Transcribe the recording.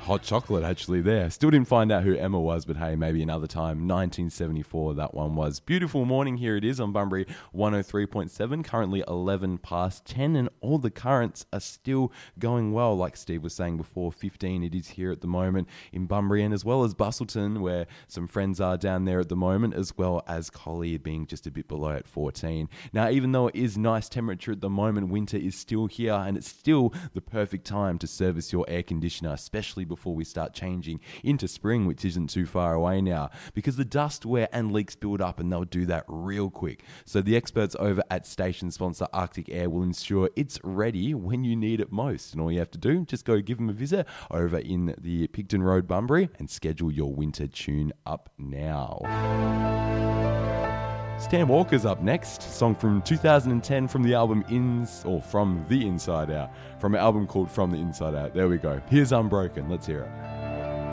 hot chocolate actually there. Still didn't find out who Emma was, but hey, maybe another time. 1974 that one was. Beautiful morning, here it is on Bunbury 103.7, currently 11 past 10, and all the currents are still going well. Like Steve was saying before, 15 it is here at the moment in Bunbury, and as well as Bustleton, where some friends are down there at the moment, as well as Collier being just a bit below at 14. Now, even though it is nice temperature at the moment, winter is still here, and it's still the perfect time to service your air conditioner, especially before we start changing into spring, which isn't too far away now, because the dust, wear and leaks build up, and they'll do that real quick. So the experts over at station sponsor Arctic Air will ensure it's ready when you need it most, and all you have to do, just go give them a visit over in the Picton Road, Bunbury, and schedule your winter tune up now. Stan Walker's up next, song from 2010 from the album From the Inside Out, from an album called From the Inside Out. There we go. Here's Unbroken. Let's hear it.